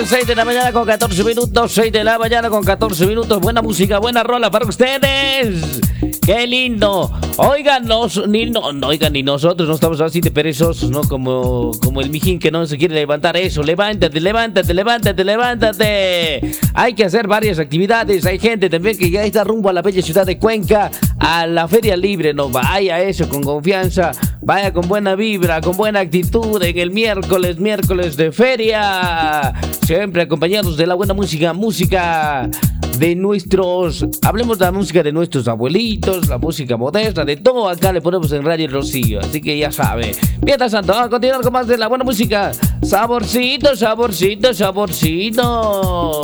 6 de la mañana con 14 minutos, 6 de la mañana con 14 minutos. Buena música, buena rola para ustedes. ¡Qué lindo! Oigan, ni nosotros no estamos así de perezosos, ¿no? Como el mijín que no se quiere levantar eso. Levántate, levántate, levántate, levántate. Hay que hacer varias actividades. Hay gente también que ya está rumbo a la bella ciudad de Cuenca, a la Feria Libre. No vaya eso con confianza. Vaya con buena vibra, con buena actitud en el miércoles de feria. Siempre acompañados de la buena música de nuestros, hablemos de la música de nuestros abuelitos, la música moderna, de todo acá le ponemos en Radio Rocío, así que ya sabe. Mientras tanto, vamos a continuar con más de la buena música. Saborcito, saborcito, saborcito.